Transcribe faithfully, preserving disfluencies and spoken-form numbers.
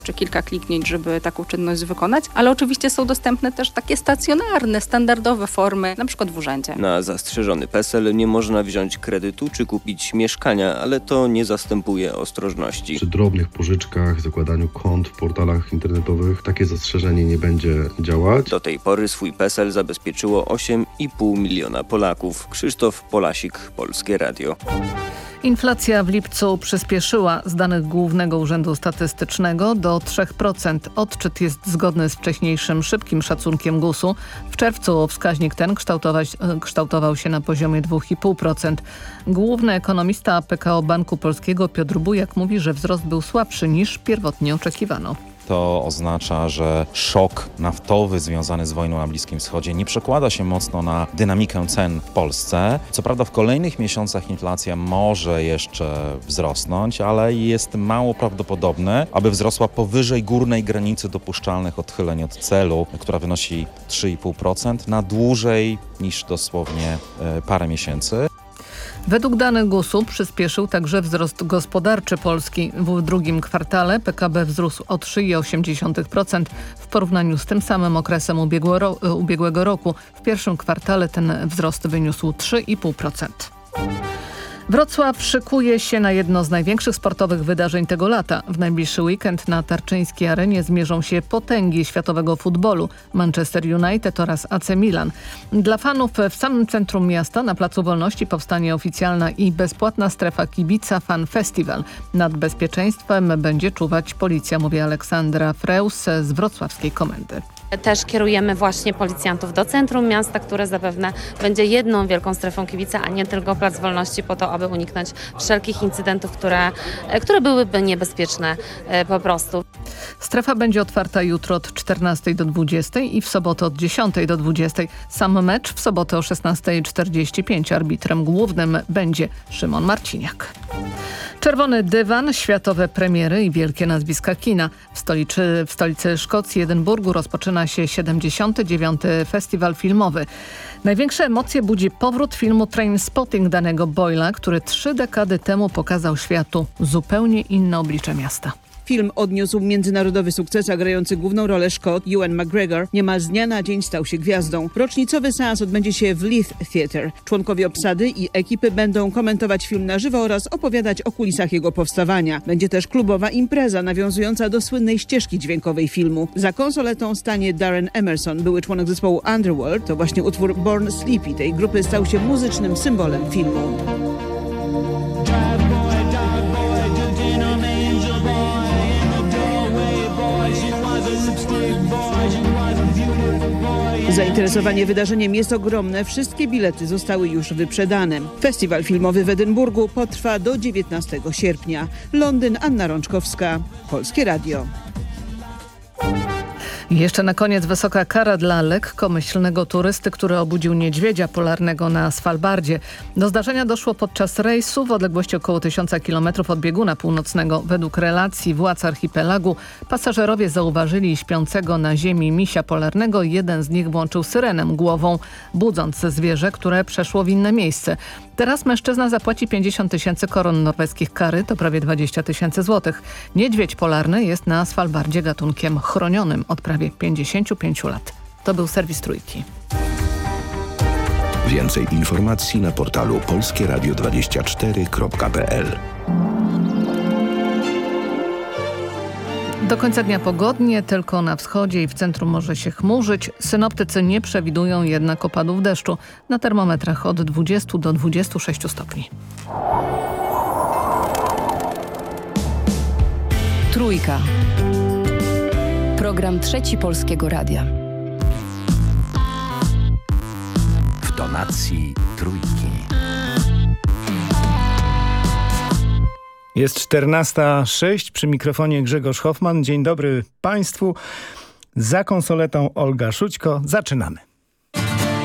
czy kilka kliknięć, żeby taką czynność wykonać, ale oczywiście są dostępne też takie stacjonarne, standardowe formy, na przykład w urzędzie. Na zastrzeżony PESEL nie można wziąć kredytu czy kupić mieszkania, ale to nie zastępuje ostrożności. Przy drobnych pożyczkach, zakładaniu kont w portalach internetowych takie zastrzeżenie nie będzie działać. Do tej pory swój PESEL zabezpieczyło osiem i pół miliona Polaków. Krzysztof Polasik, Polskie Radio. Inflacja w lipcu przyspieszyła z danych Głównego Urzędu Statystycznego do trzy procent. Odczyt jest zgodny z wcześniejszym szybkim szacunkiem gusu. W czerwcu wskaźnik ten kształtować, kształtował się na poziomie dwa i pół procent. Główny ekonomista P K O Banku Polskiego Piotr Bujak mówi, że wzrost był słabszy niż pierwotnie oczekiwano. To oznacza, że szok naftowy związany z wojną na Bliskim Wschodzie nie przekłada się mocno na dynamikę cen w Polsce. Co prawda w kolejnych miesiącach inflacja może jeszcze wzrosnąć, ale jest mało prawdopodobne, aby wzrosła powyżej górnej granicy dopuszczalnych odchyleń od celu, która wynosi trzy i pół procent na dłużej niż dosłownie parę miesięcy. Według danych gusu przyspieszył także wzrost gospodarczy Polski. W drugim kwartale P K B wzrósł o trzy i osiem dziesiątych procent w porównaniu z tym samym okresem ubiegłego, ubiegłego roku. W pierwszym kwartale ten wzrost wyniósł trzy i pół procent. Wrocław szykuje się na jedno z największych sportowych wydarzeń tego lata. W najbliższy weekend na Tarczyńskiej Arenie zmierzą się potęgi światowego futbolu Manchester United oraz A C Milan. Dla fanów w samym centrum miasta na Placu Wolności powstanie oficjalna i bezpłatna strefa kibica Fan Festival. Nad bezpieczeństwem będzie czuwać policja, mówi Aleksandra Freus z wrocławskiej komendy. Też kierujemy właśnie policjantów do centrum miasta, które zapewne będzie jedną wielką strefą kibica, a nie tylko Plac Wolności, po to, aby uniknąć wszelkich incydentów, które, które byłyby niebezpieczne po prostu. Strefa będzie otwarta jutro od czternastej do dwudziestej i w sobotę od dziesiątej do dwudziestej. Sam mecz w sobotę o szesnastej czterdzieści pięć. Arbitrem głównym będzie Szymon Marciniak. Czerwony dywan, światowe premiery i wielkie nazwiska kina. W stolicy, w stolicy Szkocji, Edynburgu, rozpoczyna się siedemdziesiąty dziewiąty Festiwal Filmowy. Największe emocje budzi powrót filmu Trainspotting Danny'ego Boyla, który trzy dekady temu pokazał światu zupełnie inne oblicze miasta. Film odniósł międzynarodowy sukces, a grający główną rolę Szkot Ewan McGregor niemal z dnia na dzień stał się gwiazdą. Rocznicowy seans odbędzie się w Leith Theatre. Członkowie obsady i ekipy będą komentować film na żywo oraz opowiadać o kulisach jego powstawania. Będzie też klubowa impreza nawiązująca do słynnej ścieżki dźwiękowej filmu. Za konsoletą stanie Darren Emerson, były członek zespołu Underworld. To właśnie utwór Born Sleepy tej grupy stał się muzycznym symbolem filmu. Zainteresowanie wydarzeniem jest ogromne. Wszystkie bilety zostały już wyprzedane. Festiwal filmowy w Edynburgu potrwa do dziewiętnastego sierpnia. Londyn, Anna Rączkowska, Polskie Radio. I jeszcze na koniec wysoka kara dla lekkomyślnego turysty, który obudził niedźwiedzia polarnego na Svalbardzie. Do zdarzenia doszło podczas rejsu w odległości około tysiąca kilometrów od bieguna północnego. Według relacji władz archipelagu pasażerowie zauważyli śpiącego na ziemi misia polarnego. Jeden z nich włączył syrenę głową, budząc zwierzę, które przeszło w inne miejsce. Teraz mężczyzna zapłaci pięćdziesiąt tysięcy koron norweskich kary, to prawie dwadzieścia tysięcy złotych. Niedźwiedź polarny jest na Svalbardzie gatunkiem chronionym od prawie pięćdziesięciu pięciu lat. To był serwis Trójki. Więcej informacji na portalu polskie radio dwadzieścia cztery kropka p l. Do końca dnia pogodnie, tylko na wschodzie i w centrum może się chmurzyć. Synoptycy nie przewidują jednak opadów deszczu. Na termometrach od dwudziestu do dwudziestu sześciu stopni. Trójka. Program Trzeci Polskiego Radia. W tonacji Trójki. Jest czternasta sześć, przy mikrofonie Grzegorz Hoffman. Dzień dobry Państwu. Za konsoletą Olga Szućko. Zaczynamy.